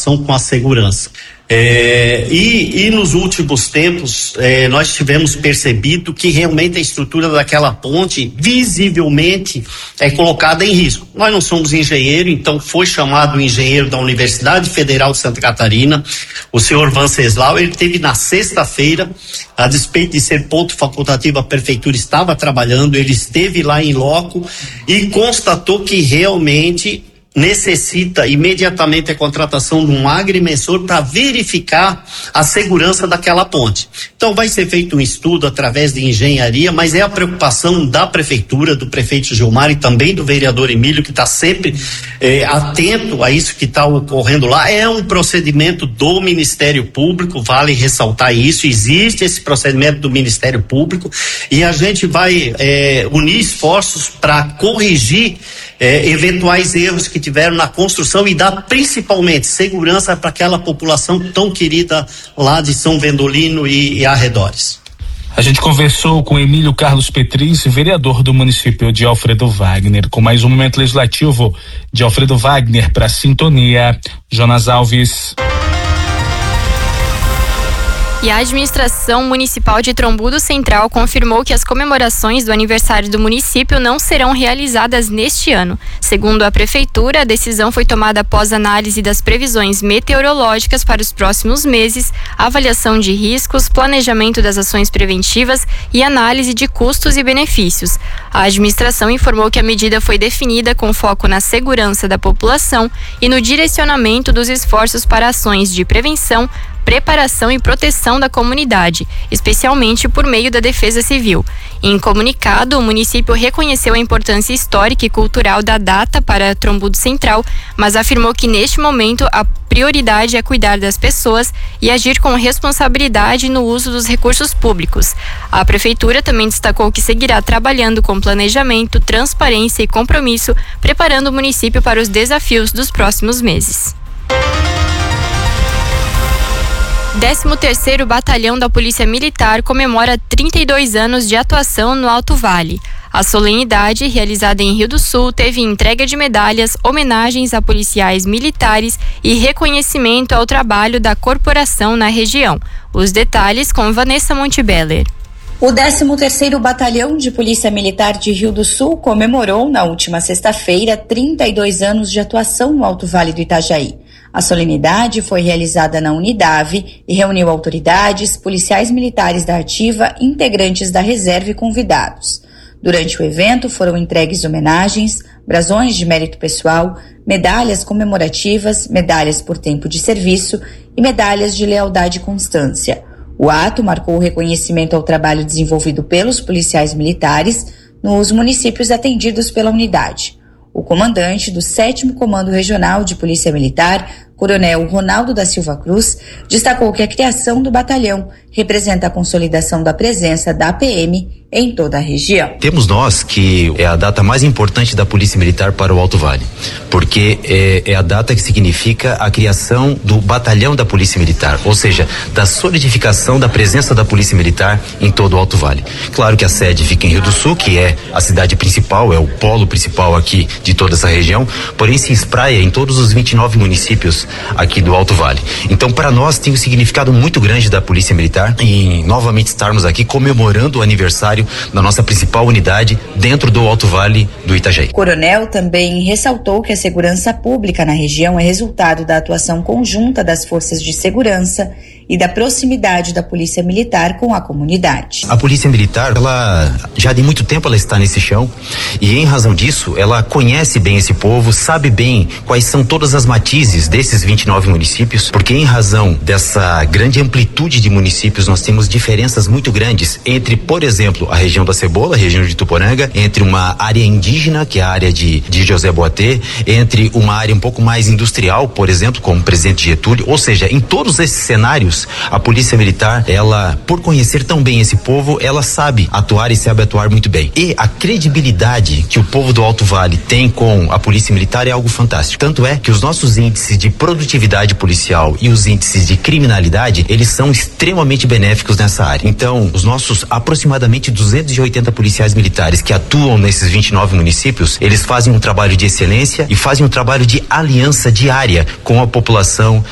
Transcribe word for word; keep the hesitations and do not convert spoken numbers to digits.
preocupação com a segurança. É, e, e nos últimos tempos é, nós tivemos percebido que realmente a estrutura daquela ponte visivelmente é colocada em risco. Nós não somos engenheiro, então foi chamado o engenheiro da Universidade Federal de Santa Catarina, o senhor Venceslau. Ele teve na sexta-feira, a despeito de ser ponto facultativo, a prefeitura estava trabalhando, ele esteve lá em loco e constatou que realmente necessita imediatamente a contratação de um agrimensor para verificar a segurança daquela ponte. Então vai ser feito um estudo através de engenharia, mas é a preocupação da prefeitura, do prefeito Gilmar e também do vereador Emílio, que está sempre eh, atento a isso que está ocorrendo lá. É um procedimento do Ministério Público, vale ressaltar isso, existe esse procedimento do Ministério Público e a gente vai eh, unir esforços para corrigir eh, eventuais erros que tiveram na construção e dar principalmente segurança para aquela população tão querida lá de São Vendolino e, e arredores. A gente conversou com Emílio Carlos Petris, vereador do município de Alfredo Wagner, com mais um momento legislativo de Alfredo Wagner para Sintonia. Jonas Alves. E a administração municipal de Trombudo Central confirmou que as comemorações do aniversário do município não serão realizadas neste ano. Segundo a prefeitura, a decisão foi tomada após análise das previsões meteorológicas para os próximos meses, avaliação de riscos, planejamento das ações preventivas e análise de custos e benefícios. A administração informou que a medida foi definida com foco na segurança da população e no direcionamento dos esforços para ações de prevenção, preparação e proteção da comunidade, especialmente por meio da Defesa Civil. Em comunicado, o município reconheceu a importância histórica e cultural da data para Trombudo Central, mas afirmou que neste momento a prioridade é cuidar das pessoas e agir com responsabilidade no uso dos recursos públicos. A prefeitura também destacou que seguirá trabalhando com planejamento, transparência e compromisso, preparando o município para os desafios dos próximos meses. décimo terceiro Batalhão da Polícia Militar comemora trinta e dois anos de atuação no Alto Vale. A solenidade, realizada em Rio do Sul, teve entrega de medalhas, homenagens a policiais militares e reconhecimento ao trabalho da corporação na região. Os detalhes com Vanessa Montebeller. O décimo terceiro Batalhão de Polícia Militar de Rio do Sul comemorou, na última sexta-feira, trinta e dois anos de atuação no Alto Vale do Itajaí. A solenidade foi realizada na Unidave e reuniu autoridades, policiais militares da ativa, integrantes da reserva e convidados. Durante o evento foram entregues homenagens, brasões de mérito pessoal, medalhas comemorativas, medalhas por tempo de serviço e medalhas de lealdade e constância. O ato marcou o reconhecimento ao trabalho desenvolvido pelos policiais militares nos municípios atendidos pela unidade. O comandante do sétimo Comando Regional de Polícia Militar, Coronel Ronaldo da Silva Cruz, destacou que a criação do batalhão representa a consolidação da presença da P M em toda a região. Temos nós que é a data mais importante da Polícia Militar para o Alto Vale, porque é, é a data que significa a criação do batalhão da Polícia Militar, ou seja, da solidificação da presença da Polícia Militar em todo o Alto Vale. Claro que a sede fica em Rio do Sul, que é a cidade principal, é o polo principal aqui de toda essa região, porém se espraia em todos os vinte e nove municípios aqui do Alto Vale. Então, para nós tem um significado muito grande da Polícia Militar em novamente estarmos aqui comemorando o aniversário da nossa principal unidade dentro do Alto Vale do Itajaí. O coronel também ressaltou que a segurança pública na região é resultado da atuação conjunta das forças de segurança e da proximidade da Polícia Militar com a comunidade. A Polícia Militar, ela já de muito tempo ela está nesse chão e em razão disso, ela conhece bem esse povo, sabe bem quais são todas as matizes desses vinte e nove municípios, porque em razão dessa grande amplitude de municípios, nós temos diferenças muito grandes entre, por exemplo, a região da Cebola, a região de Tuporanga, entre uma área indígena, que é a área de, de José Boatê, entre uma área um pouco mais industrial, por exemplo, como o Presidente Getúlio, ou seja, em todos esses cenários, a Polícia Militar, ela, por conhecer tão bem esse povo, ela sabe atuar e sabe atuar muito bem. E a credibilidade que o povo do Alto Vale tem com a Polícia Militar é algo fantástico. Tanto é que os nossos índices de produtividade policial e os índices de criminalidade, eles são extremamente benéficos nessa área. Então, os nossos aproximadamente duzentos e oitenta policiais militares que atuam nesses vinte e nove municípios, eles fazem um trabalho de excelência e fazem um trabalho de aliança diária com a população